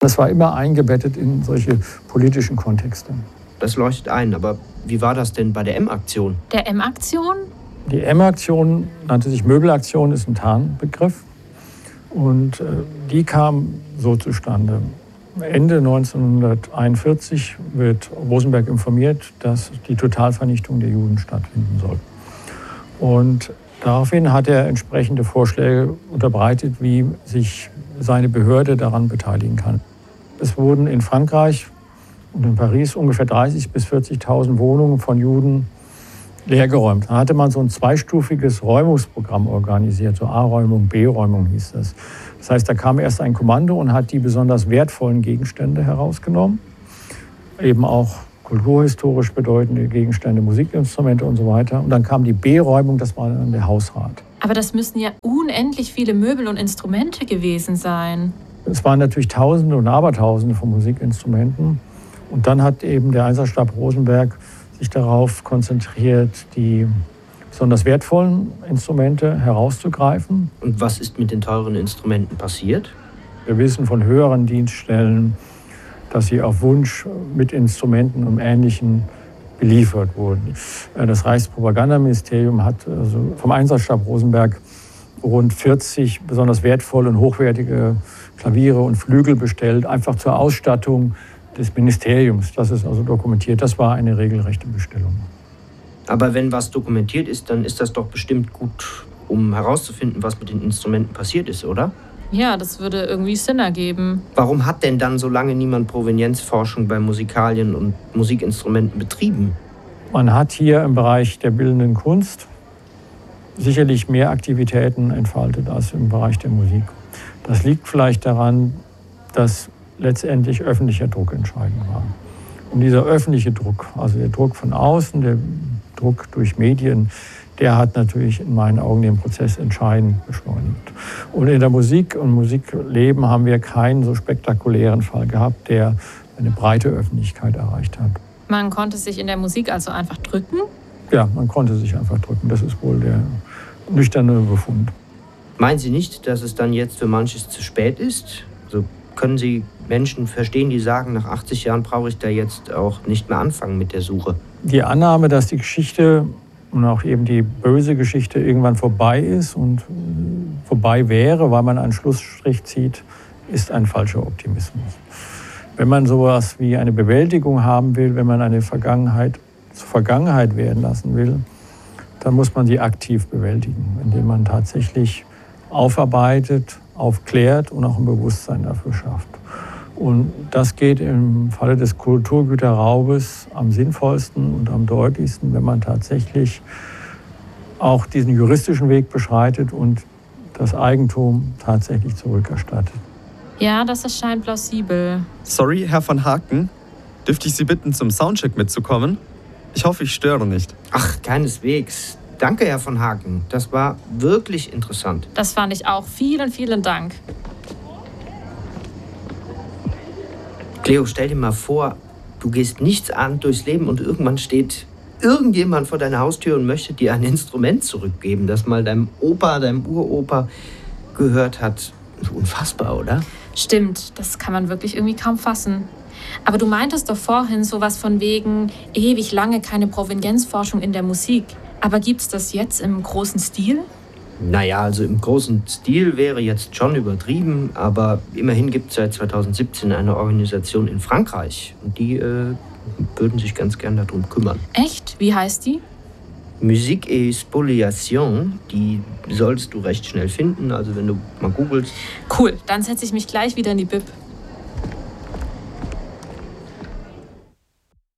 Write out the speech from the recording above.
Das war immer eingebettet in solche politischen Kontexte. Das leuchtet ein, aber wie war das denn bei der M-Aktion? Der M-Aktion? Die M-Aktion nannte sich Möbelaktion, ist ein Tarnbegriff. Und die kam so zustande. Ende 1941 wird Rosenberg informiert, dass die Totalvernichtung der Juden stattfinden soll. Und daraufhin hat er entsprechende Vorschläge unterbreitet, wie sich seine Behörde daran beteiligen kann. Es wurden in Frankreich und in Paris ungefähr 30.000 bis 40.000 Wohnungen von Juden leergeräumt. Da hatte man so ein zweistufiges Räumungsprogramm organisiert, so A-Räumung, B-Räumung hieß das. Das heißt, da kam erst ein Kommando und hat die besonders wertvollen Gegenstände herausgenommen, eben auch kulturhistorisch bedeutende Gegenstände, Musikinstrumente und so weiter. Und dann kam die B-Räumung, das war dann der Hausrat. Aber das müssen ja unendlich viele Möbel und Instrumente gewesen sein. Es waren natürlich Tausende und Abertausende von Musikinstrumenten. Und dann hat eben der Einsatzstab Rosenberg sich darauf konzentriert, die besonders wertvollen Instrumente herauszugreifen. Und was ist mit den teuren Instrumenten passiert? Wir wissen von höheren Dienststellen, dass sie auf Wunsch mit Instrumenten und Ähnlichem beliefert wurden. Das Reichspropagandaministerium hat also vom Einsatzstab Rosenberg rund 40 besonders wertvolle und hochwertige Klaviere und Flügel bestellt, einfach zur Ausstattung des Ministeriums. Das ist also dokumentiert. Das war eine regelrechte Bestellung. Aber wenn was dokumentiert ist, dann ist das doch bestimmt gut, um herauszufinden, was mit den Instrumenten passiert ist, oder? Ja, das würde irgendwie Sinn ergeben. Warum hat denn dann so lange niemand Provenienzforschung bei Musikalien und Musikinstrumenten betrieben? Man hat hier im Bereich der bildenden Kunst sicherlich mehr Aktivitäten entfaltet als im Bereich der Musik. Das liegt vielleicht daran, dass letztendlich öffentlicher Druck entscheidend war. Und dieser öffentliche Druck, also der Druck von außen, der Druck durch Medien, der hat natürlich in meinen Augen den Prozess entscheidend beschleunigt. Und in der Musik und Musikleben haben wir keinen so spektakulären Fall gehabt, der eine breite Öffentlichkeit erreicht hat. Man konnte sich in der Musik also einfach drücken? Ja, man konnte sich einfach drücken. Das ist wohl der nüchterne Befund. Meinen Sie nicht, dass es dann jetzt für manches zu spät ist? Also können Sie Menschen verstehen, die sagen, nach 80 Jahren brauche ich da jetzt auch nicht mehr anfangen mit der Suche? Die Annahme, dass die Geschichte und auch eben die böse Geschichte irgendwann vorbei ist und vorbei wäre, weil man einen Schlussstrich zieht, ist ein falscher Optimismus. Wenn man sowas wie eine Bewältigung haben will, wenn man eine Vergangenheit zur Vergangenheit werden lassen will, dann muss man sie aktiv bewältigen, indem man tatsächlich aufarbeitet, aufklärt und auch ein Bewusstsein dafür schafft. Und das geht im Falle des Kulturgüterraubes am sinnvollsten und am deutlichsten, wenn man tatsächlich auch diesen juristischen Weg beschreitet und das Eigentum tatsächlich zurückerstattet. Ja, das erscheint plausibel. Sorry, Herr von Haken, dürfte ich Sie bitten, zum Soundcheck mitzukommen? Ich hoffe, ich störe nicht. Ach, keineswegs. Danke, Herr von Haken. Das war wirklich interessant. Das fand ich auch. Vielen, vielen Dank. Cleo, stell dir mal vor, du gehst nichtsahnend durchs Leben und irgendwann steht irgendjemand vor deiner Haustür und möchte dir ein Instrument zurückgeben, das mal deinem Opa, deinem Uropa gehört hat. Unfassbar, oder? Stimmt, das kann man wirklich irgendwie kaum fassen. Aber du meintest doch vorhin sowas von wegen ewig lange keine Provenienzforschung in der Musik. Aber gibt's das jetzt im großen Stil? Naja, also im großen Stil wäre jetzt schon übertrieben, aber immerhin gibt es seit 2017 eine Organisation in Frankreich und die würden sich ganz gern darum kümmern. Echt? Wie heißt die? Musique et Spoliation, die sollst du recht schnell finden, also wenn du mal googelst. Cool, dann setze ich mich gleich wieder in die Bib.